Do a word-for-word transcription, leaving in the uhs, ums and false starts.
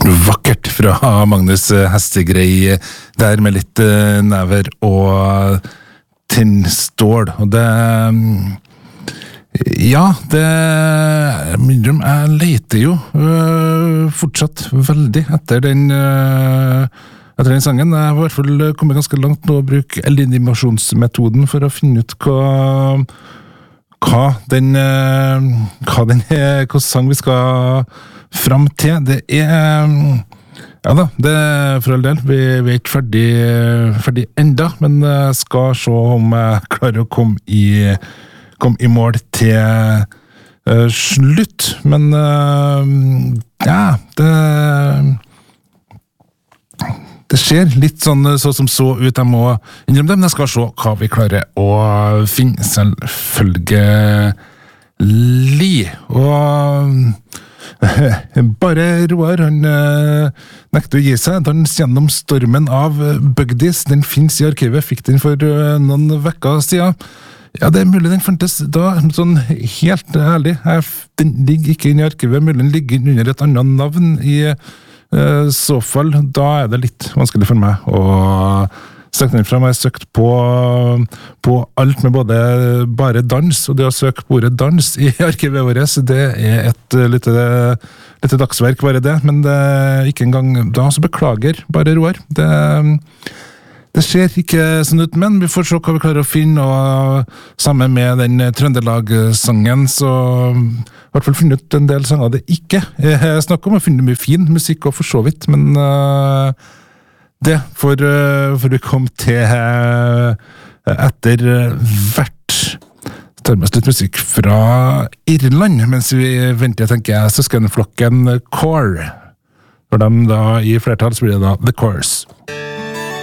Vakkert fra Magnus Hestegrei der med litt never og tennstål, og det ja, det jeg leter jo øh, fortsatt veldig etter den øh, etter den sangen. Jeg har i hvert fall kommet ganske langt nå å bruke eliminasjonsmetoden for å finne ut hva hva den øh, hva den er, hva sang vi skal fram til. Det er ja da, det er for all del. Vi, vi er ikke ferdig, ferdig enda, men jeg skal se om jeg klarer å komme i, komme i mål til uh, slutt. Men uh, ja, det det ser litt sånn så som så ut. Jeg må innrømme det, men jeg skal se hva vi klarer å finne selvfølgelig. Og bare Roar, han uh, nekter å gi seg. Han gjennom stormen av Bugdies. Den finnes i arkivet. Fikk den for uh, noen vekker siden. Ja, det er mulig den fantes da, sånn helt ærlig. Jeg, den ligger ikke inne i arkivet. Mulig den ligger under et annet navn. I uh, så fall, da er det litt vanskelig for meg å søke den frem. Jeg har søkt på, på alt med både bare dans, og det å søke på ordet dans i arkivet vårt, det er et lite, lite dagsverk bare det, men det er ikke engang da, så beklager bare Roar. Det, det ser ikke sånn ut, men vi får se hva vi klarer å finne, og sammen med den Trøndelag-sangen, så i hvert fall finne ut en del sanger det ikke er snakk om. Jeg finner mye fin musikk og for så vidt, men uh, det får, får vi komme til etter hvert. Jeg tar med oss litt musikk fra Irland, mens vi venter, tenker jeg, søskenflokken Core. For dem da i flertall så blir det da The Course.